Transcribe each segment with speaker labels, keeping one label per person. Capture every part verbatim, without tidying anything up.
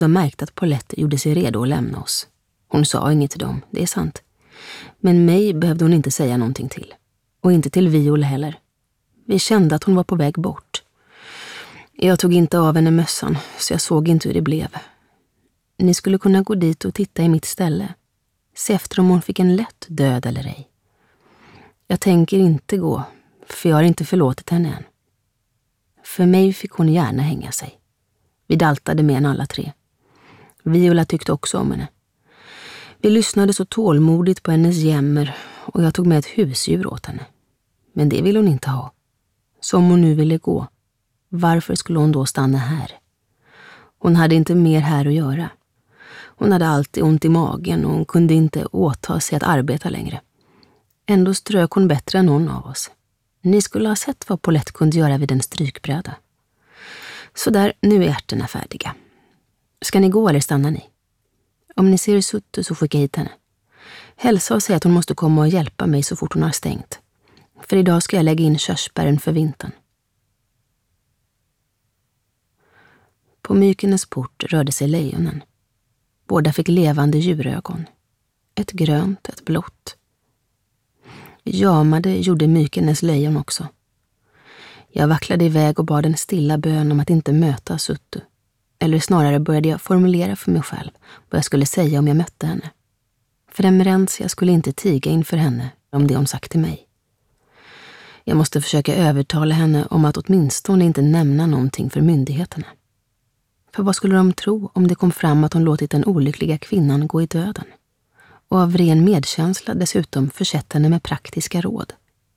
Speaker 1: De märkte att Paulette gjorde sig redo att lämna oss. Hon sa inget till dem, det är sant. Men mig behövde hon inte säga någonting till. Och inte till Viola heller. Vi kände att hon var på väg bort. Jag tog inte av henne mössan, så jag såg inte hur det blev. Ni skulle kunna gå dit och titta i mitt ställe. Se efter om hon fick en lätt död eller ej. Jag tänker inte gå, för jag har inte förlåtit henne än. För mig fick hon gärna hänga sig. Vi daltade med henne alla tre. Viola tyckte också om henne. Vi lyssnade så tålmodigt på hennes jämmer och jag tog med ett husdjur åt henne. Men det ville hon inte ha. Så om hon nu ville gå, varför skulle hon då stanna här? Hon hade inte mer här att göra. Hon hade alltid ont i magen och hon kunde inte åta sig att arbeta längre. Ändå strök hon bättre än någon av oss. Ni skulle ha sett vad Paulette kunde göra vid en strykbräda. Så där, nu är ärtorna färdiga. Ska ni gå eller stannar ni? Om ni ser Suttu så skicka hit henne. Hälsa och säg att hon måste komma och hjälpa mig så fort hon har stängt. För idag ska jag lägga in körsbären för vintern. På Mykenes port rörde sig lejonen. Båda fick levande djurögon. Ett grönt, ett blått. Jamade gjorde Mykenes lejon också. Jag vacklade iväg och bad en stilla bön om att inte möta Suttu. Eller snarare började jag formulera för mig själv vad jag skulle säga om jag mötte henne. För Emerentia skulle inte tiga inför henne om det hon sagt till mig. Jag måste försöka övertala henne om att åtminstone inte nämna någonting för myndigheterna. För vad skulle de tro om det kom fram att hon låtit den olyckliga kvinnan gå i döden? Och av ren medkänsla dessutom försett henne med praktiska råd.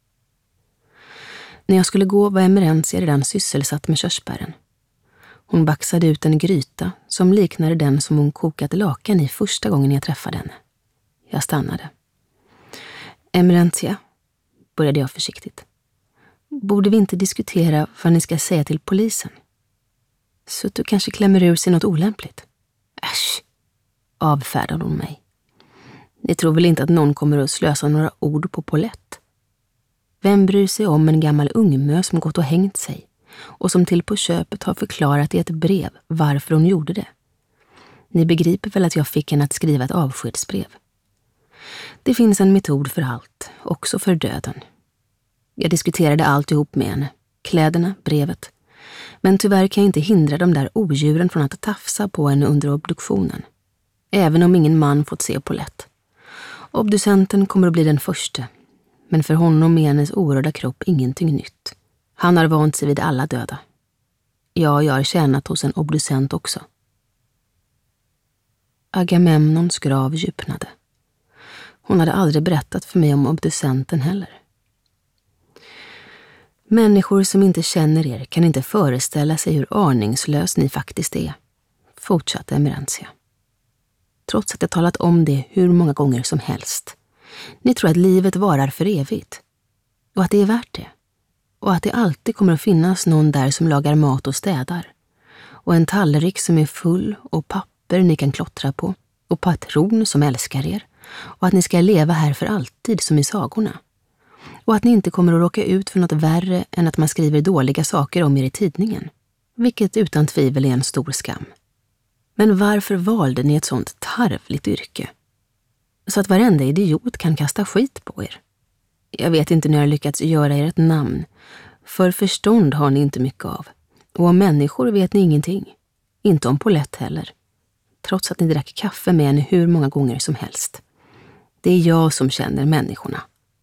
Speaker 1: När jag skulle gå var Emerentia redan sysselsatt med körsbären. Hon baxade ut en gryta som liknade den som hon kokat lakan i första gången jag träffade henne. Jag stannade. Emerentia, började jag försiktigt. Borde vi inte diskutera vad ni ska säga till polisen? Så att du kanske klämmer ur sig något olämpligt. Äsch, avfärdade hon mig. Ni tror väl inte att någon kommer att slösa några ord på Paulette? Vem bryr sig om en gammal ungmö som gått och hängt sig och som till på köpet har förklarat i ett brev varför hon gjorde det? Ni begriper väl att jag fick henne att skriva ett avskedsbrev? Det finns en metod för allt, också för döden. Jag diskuterade allt ihop med henne, kläderna, brevet. Men tyvärr kan jag inte hindra de där odjuren från att tafsa på henne under obduktionen. Även om ingen man fått se Paulette. Obducenten kommer att bli den första. Men för honom är hennes orörda kropp ingenting nytt. Han har vant sig vid alla döda. Ja, jag har tjänat hos en obducent också. Agamemnons grav djupnade. Hon hade aldrig berättat för mig om obducenten heller. Människor som inte känner er kan inte föreställa sig hur aningslös ni faktiskt är, fortsatte Emerentia. Trots att jag talat om det hur många gånger som helst. Ni tror att livet varar för evigt. Och att det är värt det. Och att det alltid kommer att finnas någon där som lagar mat och städar. Och en tallrik som är full och papper ni kan klottra på. Och patron som älskar er. Och att ni ska leva här för alltid som i sagorna. Och att ni inte kommer att råka ut för något värre än att man skriver dåliga saker om er i tidningen. Vilket utan tvivel är en stor skam. Men varför valde ni ett sånt tarvligt yrke? Så att varenda idiot kan kasta skit på er. Jag vet inte när jag lyckats göra er ett namn. För förstånd har ni inte mycket av. Och om människor vet ni ingenting. Inte om Paulette heller. Trots att ni drack kaffe med henne hur många gånger som helst. Det är jag som känner människorna.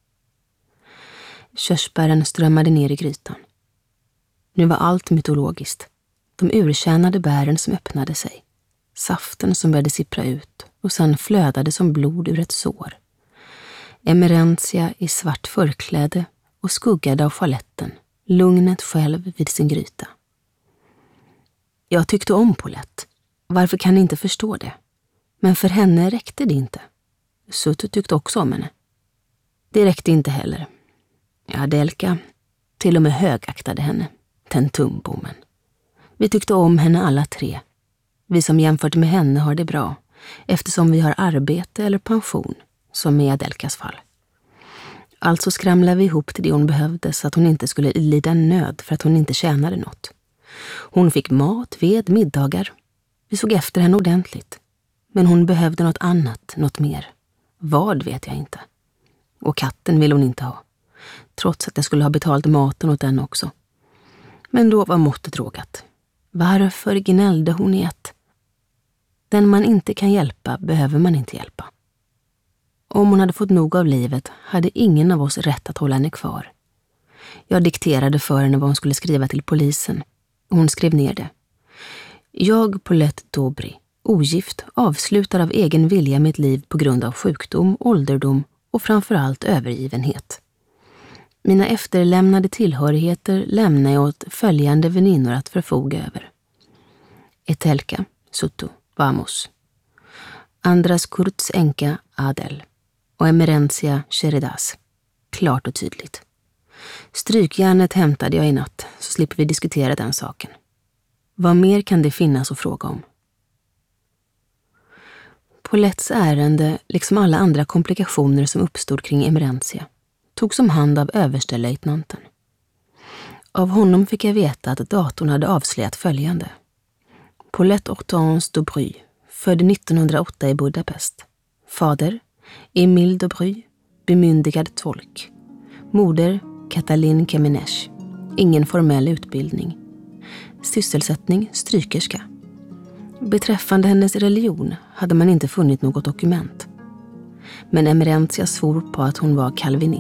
Speaker 1: Körsbären strömmade ner i grytan. Nu var allt mytologiskt. De urtjänade bären som öppnade sig. Saften som började sippra ut och sen flödade som blod ur ett sår. Emerentia i svart förkläde och skuggade av faletten, lugnet själv vid sin gryta. Jag tyckte om Paulette. Varför kan ni inte förstå det? Men för henne räckte det inte. Suttu tyckte också om henne. Det räckte inte heller. Adelka till och med högaktade henne, den tumbommen. Vi tyckte om henne alla tre. Vi som jämfört med henne har det bra, eftersom vi har arbete eller pension, som i Adelkas fall. Alltså skramlade vi ihop till det hon behövde så att hon inte skulle lida nöd för att hon inte tjänade något. Hon fick mat, ved, middagar. Vi såg efter henne ordentligt. Men hon behövde något annat, något mer. Vad vet jag inte. Och katten ville hon inte ha. Trots att jag skulle ha betalt maten åt den också. Men då var måttet rågat. Varför gnällde hon i ett? Den man inte kan hjälpa behöver man inte hjälpa. Om hon hade fått nog av livet hade ingen av oss rätt att hålla henne kvar. Jag dikterade för henne vad hon skulle skriva till polisen. Hon skrev ner det. Jag, Paulette Daubry, ogift, avslutar av egen vilja mitt liv på grund av sjukdom, ålderdom och framförallt övergivenhet. Mina efterlämnade tillhörigheter lämnar jag åt följande väninnor att förfoga över. Etelka, Sutto, Vamos. Andras Kurts änka Adel och Emerentia Sheridas. Klart och tydligt. Strykjärnet hämtade jag i natt, så slipper vi diskutera den saken. Vad mer kan det finnas att fråga om? Paulettes ärende, liksom alla andra komplikationer som uppstod kring Emerentia, togs om hand av överstelöjtnanten. Av honom fick jag veta att datorn hade avslöjat följande. Paulette Hortense Daubry, född nittonhundraåtta i Budapest. Fader, Emile Daubry, bemyndigad tolk. Moder, Katalin Kemenesh. Ingen formell utbildning. Sysselsättning, strykerska. Beträffande hennes religion hade man inte funnit något dokument. Men Emerentia svor på att hon var kalvinist.